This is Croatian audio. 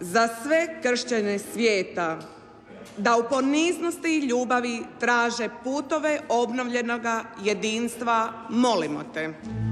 za sve kršćane svijeta da u poniznosti i ljubavi traže putove obnovljenoga jedinstva, molimo te.